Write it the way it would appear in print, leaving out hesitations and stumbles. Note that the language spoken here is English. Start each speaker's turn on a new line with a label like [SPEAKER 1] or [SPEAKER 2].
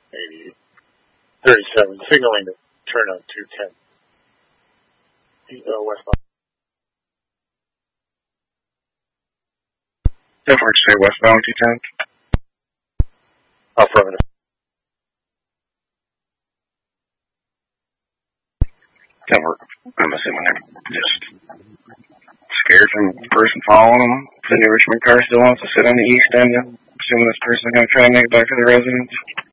[SPEAKER 1] 80, 37, signaling to turn on 210. Westbound.
[SPEAKER 2] Definitely say westbound 210.
[SPEAKER 1] Affirmative.
[SPEAKER 2] Can't work. I'm assuming they're just scared from the person following them. The New Richmond car still wants to sit on the east end. I'm assuming this person's going to try and make it back to the residence.